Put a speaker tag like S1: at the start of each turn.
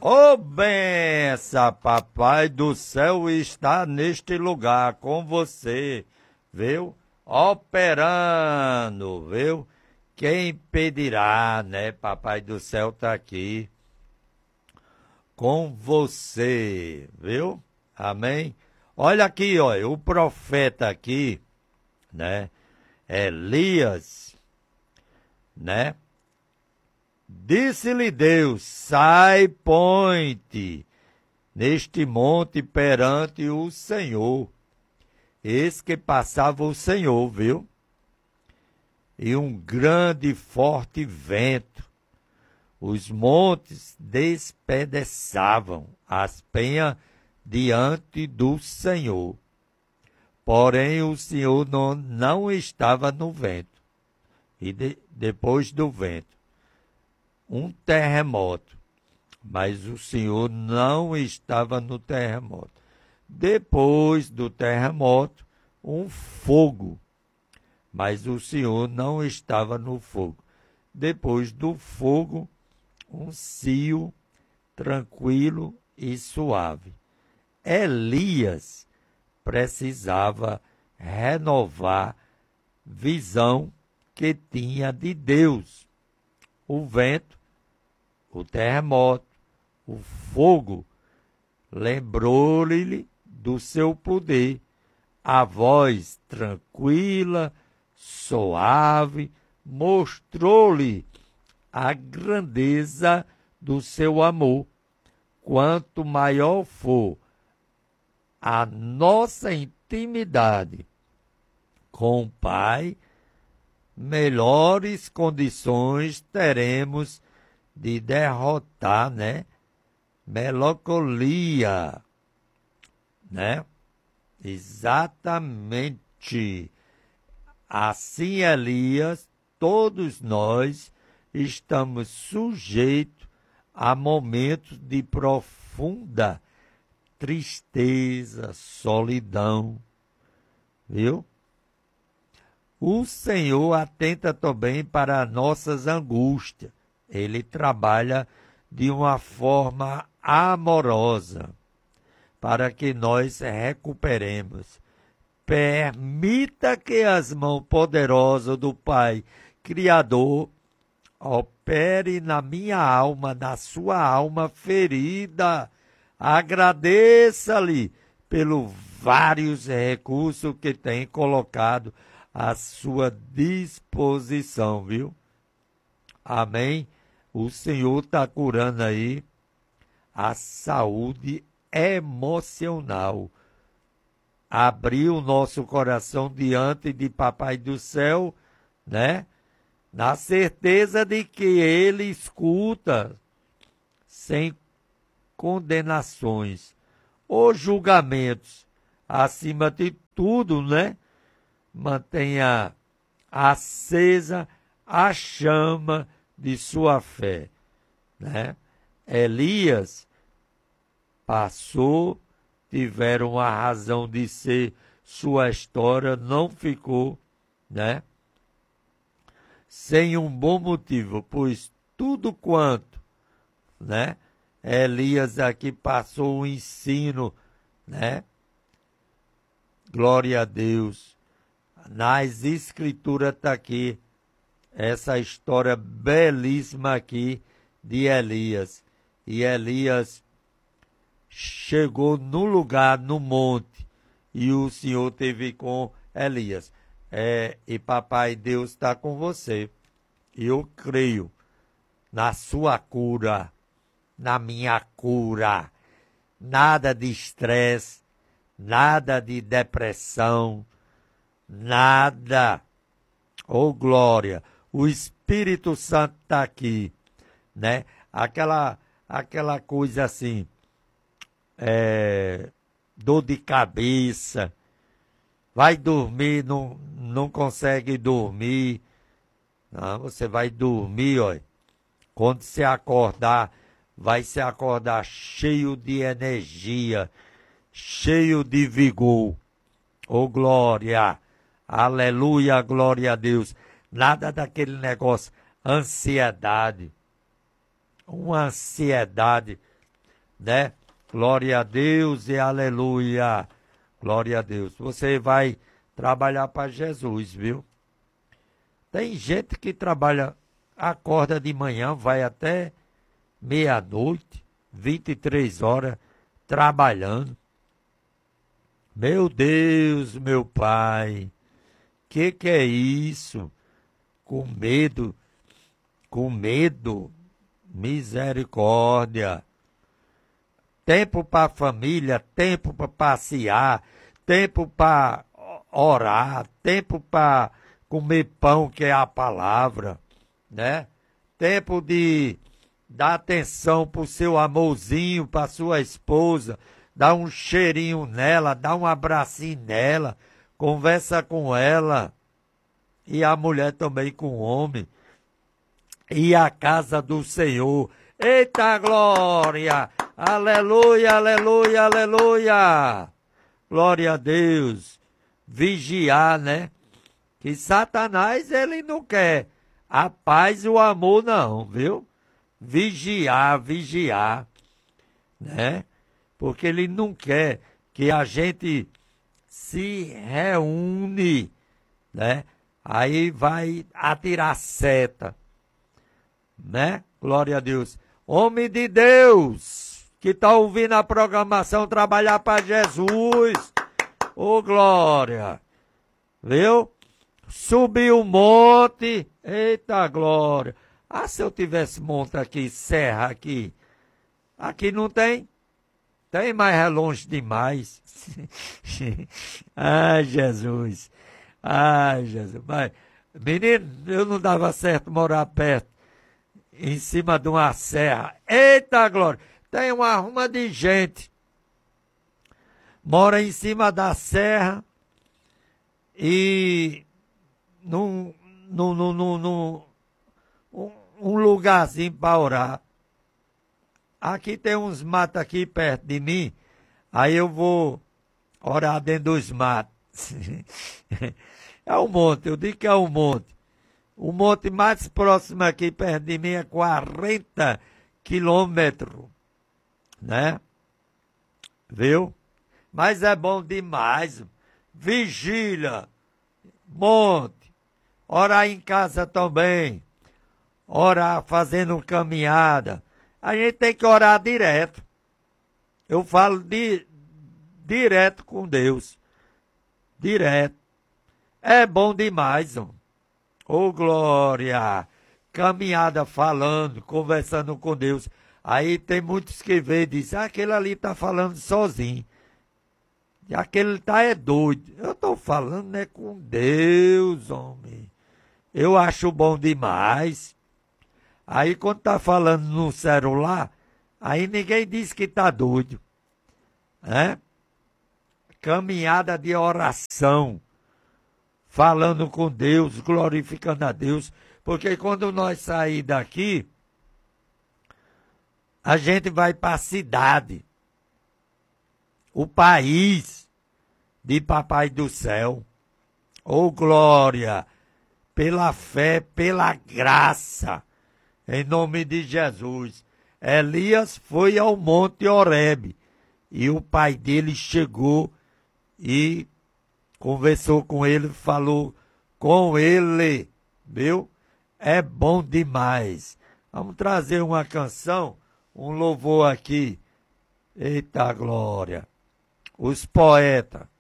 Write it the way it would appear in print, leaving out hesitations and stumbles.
S1: Ô benção, papai do céu está neste lugar com você, viu? Operando, viu? Quem impedirá, né? Papai do céu tá aqui com você, viu? Amém? Olha aqui, ó, o profeta aqui, né? Elias, né? Disse-lhe Deus, sai, põe-te neste monte perante o Senhor. Eis que passava o Senhor, viu? E um grande e forte vento. Os montes despedaçavam as penhas diante do Senhor. Porém, o Senhor não estava no vento. E depois do vento, um terremoto, mas o Senhor não estava no terremoto. Depois do terremoto, um fogo, mas o Senhor não estava no fogo. Depois do fogo, um cio tranquilo e suave. Elias precisava renovar visão que tinha de Deus. O vento, o terremoto, o fogo, lembrou-lhe do seu poder. A voz tranquila, suave, mostrou-lhe a grandeza do seu amor. Quanto maior for a nossa intimidade com o Pai, melhores condições teremos de derrotar, né? Melancolia, né? Exatamente. Assim, Elias, todos nós estamos sujeitos a momentos de profunda tristeza, solidão, viu? O Senhor atenta também para nossas angústias. Ele trabalha de uma forma amorosa para que nós recuperemos. Permita que as mãos poderosas do Pai Criador opere na minha alma, na sua alma ferida. Agradeça-lhe pelos vários recursos que tem colocado à sua disposição, viu? Amém? O Senhor está curando aí a saúde emocional. Abriu o nosso coração diante de Papai do Céu, né? Na certeza de que Ele escuta sem condenações ou julgamentos. Acima de tudo, né? Mantenha acesa a chama de sua fé, né? Elias passou, tiveram a razão de ser, sua história não ficou, né? Sem um bom motivo, pois tudo quanto, né? Elias aqui passou o ensino, né? Glória a Deus. Nas escrituras está aqui essa história belíssima aqui de Elias. E Elias chegou no lugar, no monte, e o Senhor teve com Elias. E Papai Deus está com você. Eu creio na sua cura, na minha cura. Nada de estresse, nada de depressão, nada. Oh, glória! O Espírito Santo está aqui, né? Aquela coisa assim, dor de cabeça, vai dormir, não consegue dormir. Não, você vai dormir, ó. Quando você acordar, vai se acordar cheio de energia, cheio de vigor. Oh, glória! Aleluia, glória a Deus. Nada daquele negócio, ansiedade. Uma ansiedade né? Glória a Deus e aleluia. Glória a Deus. Você vai trabalhar para Jesus, viu? Tem gente que trabalha, acorda de manhã, vai até meia-noite, 23 horas, trabalhando. Meu Deus, meu Pai, que é isso? Com medo, misericórdia. Tempo para a família, tempo para passear, tempo para orar, tempo para comer pão, que é a palavra, né? Tempo de dar atenção para o seu amorzinho, para sua esposa, dar um cheirinho nela, dar um abracinho nela, conversa com ela, e a mulher também com o homem, e a casa do Senhor. Eita glória! Aleluia, aleluia, aleluia! Glória a Deus! Vigiar, né? Que Satanás, ele não quer a paz e o amor, não, viu? Vigiar, vigiar, né? Porque ele não quer que a gente se reúne, né? Aí vai atirar seta, né? Glória a Deus. Homem de Deus, que está ouvindo a programação, trabalhar para Jesus. Ô, glória. Viu? Subir o monte. Eita, glória. Ah, se eu tivesse monte aqui, serra aqui. Aqui não tem. Tem, mas é longe demais. Ai, Jesus. Ai, Jesus. Mas, menino, eu não dava certo morar perto, em cima de uma serra. Eita, glória. Tem uma arruma de gente. Mora em cima da serra e um lugarzinho para orar. Aqui tem uns matos aqui perto de mim, aí eu vou orar dentro dos matos. É um monte, eu digo que é um monte. O monte mais próximo aqui perto de mim é 40 quilômetros, né? Viu? Mas é bom demais. Vigília, monte, orar em casa também, orar fazendo caminhada. A gente tem que orar direto. Eu falo direto com Deus. Direto. É bom demais, ó. Ô, glória! Caminhada falando, conversando com Deus. Aí tem muitos que vê e dizem, aquele ali está falando sozinho. E aquele tá é doido. Eu estou falando, né, com Deus, homem. Eu acho bom demais. Aí quando tá falando no celular, aí ninguém diz que tá doido. Né? Caminhada de oração. Falando com Deus, glorificando a Deus. Porque quando nós sair daqui, a gente vai para a cidade. O país de Papai do Céu. Oh, glória! Pela fé, pela graça. Em nome de Jesus. Elias foi ao Monte Horebe. E o pai dele chegou e conversou com ele, falou com ele. Viu? É bom demais. Vamos trazer uma canção, um louvor aqui. Eita glória. Os poetas.